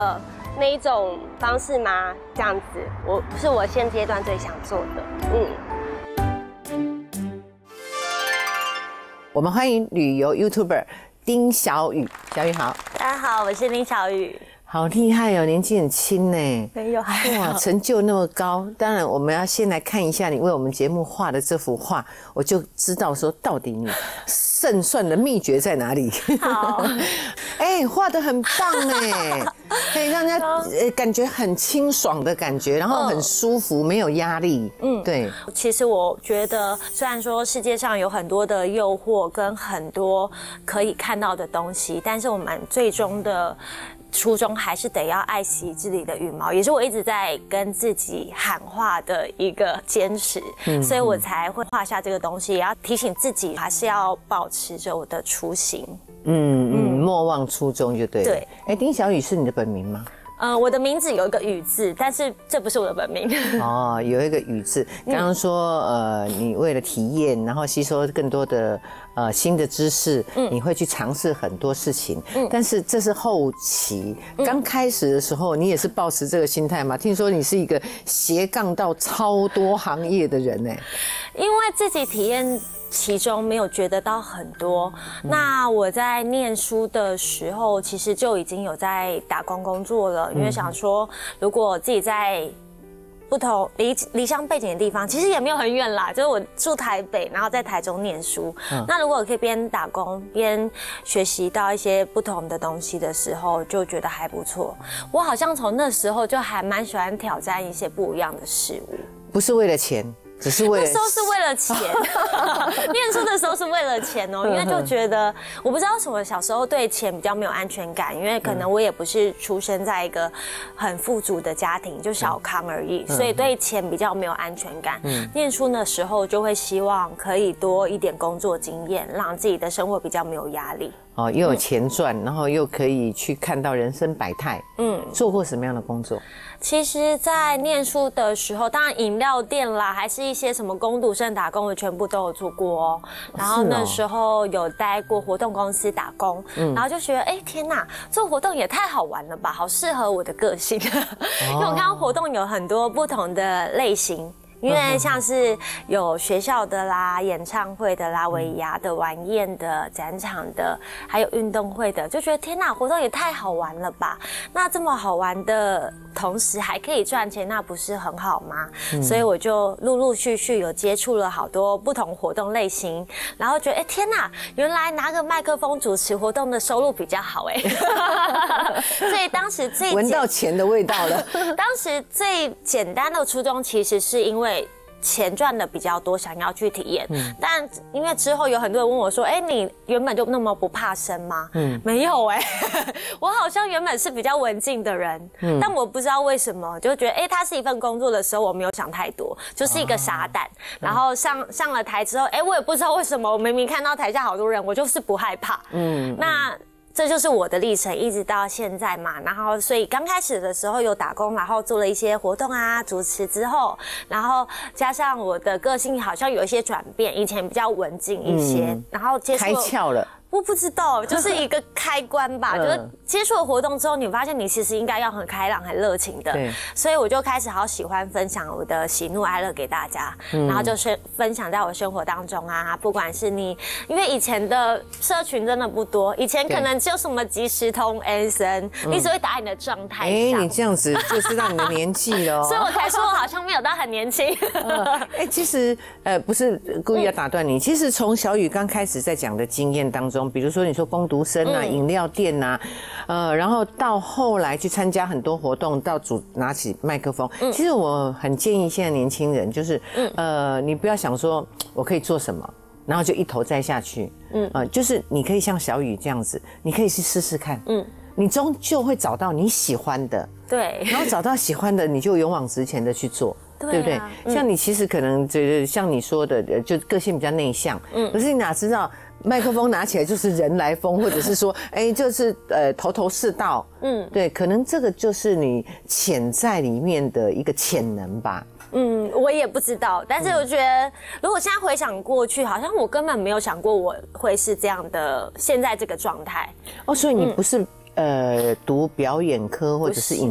那一种方式吗？这样子，是我现阶段最想做的。 我们欢迎旅游 YouTuber 丁小雨，小雨好。 大家好，我是丁小雨。 好厉害哦，年纪很轻呢。 没有，还好。 哇，成就那么高。当然，我们要先来看一下你为我们节目画的这幅画，我就知道说到底你胜算的秘诀在哪里。 好， 画得很棒哎，可以让人家感觉很清爽的感觉，然后很舒服，没有压力。对。 其实我觉得，虽然说世界上有很多的诱惑跟很多可以看到的东西，但是我们最终的初衷还是得要爱惜自己的羽毛，也是我一直在跟自己喊话的一个坚持，所以我才会画下这个东西，也要提醒自己还是要保持着我的初心。 莫忘初衷就对了。 对， 丁小雨是你的本名吗？ 我的名字有一个雨字，但是这不是我的本名。 哦，有一个雨字。刚刚说，你为了体验，然后吸收更多的新的知识，你会去尝试很多事情。但是这是后期，刚开始的时候，你也是抱持这个心态吗？听说你是一个斜杠到超多行业的人呢。 因为自己体验其中没有觉得到很多。那我在念书的时候，其实就已经有在打工工作了，因为想说，如果自己在不同离乡背景的地方，其实也没有很远啦，就是我住台北，然后在台中念书。那如果我可以边打工边学习到一些不同的东西的时候，就觉得还不错。我好像从那时候就还蛮喜欢挑战一些不一样的事物， 不是为了钱。只是为了那时候是为了钱，念书的时候是为了钱哦，因为就觉得我不知道为什么小时候对钱比较没有安全感，因为可能我也不是出生在一个很富足的家庭，就小康而已，所以对钱比较没有安全感。念书的时候就会希望可以多一点工作经验，让自己的生活比较没有压力。 又有钱赚，然后又可以去看到人生百态。做过什么样的工作？ 其实，在念书的时候，当然饮料店啦，还是一些什么工读生打工，我全部都有做过哦。然后那时候有待过活动公司打工，然后就觉得，天哪，做活动也太好玩了吧，好适合我的个性。因为我看到活动有很多不同的类型。因为像是有学校的啦、演唱会的啦、尾牙的、晚宴的、展场的，还有运动会的，就觉得天哪，活动也太好玩了吧！那这么好玩的同时还可以赚钱，那不是很好吗？所以我就陆陆续续有接触了好多不同活动类型，然后觉得天哪，原来拿个麦克风主持活动的收入比较好所以当时闻到钱的味道了。 当时最简单的初衷其实是因为钱赚的比较多，想要去体验。但因为之后有很多人问我说：“你原本就那么不怕生吗？”没有我好像原本是比较文静的人，但我不知道为什么，就觉得它是一份工作的时候，我没有想太多，就是一个傻蛋。然后上了台之后，我也不知道为什么，我明明看到台下好多人，我就是不害怕。那这就是我的历程，一直到现在嘛。然后，所以刚开始的时候有打工，然后做了一些活动啊，主持之后，然后加上我的个性好像有一些转变，以前比较文静一些，然后接触开窍了。 我不知道，就是一个开关吧。就是接触了活动之后，你发现你其实应该要很开朗、很热情的。所以我就开始好喜欢分享我的喜怒哀乐给大家，然后就是分享在我生活当中啊。不管是你，因为以前的社群真的不多，以前可能只有什么即时通、MSN，你只会打你的状态上。 你这样子就知道你的年纪了。 所以我才说我好像没有到很年轻。 其实不是故意要打断你，其实从小雨刚开始在讲的经验当中。比如说你说工读生啊、饮料店啊，然后到后来去参加很多活动，到拿起麦克风。其实我很建议现在年轻人，就是你不要想说我可以做什么，然后就一头栽下去。就是你可以像小雨这样子，你可以去试试看。你终究会找到你喜欢的。 对。 然后找到喜欢的，你就勇往直前的去做。对不对？像你其实可能像你说的，就个性比较内向。可是你哪知道？麦克风拿起来就是人来疯，或者是说，就是头头是道。对，可能这个就是你潜在里面的一个潜能吧。 我也不知道，但是我觉得，如果现在回想过去，好像我根本没有想过我会是这样的，现在这个状态。 所以你不是读表演科或者是影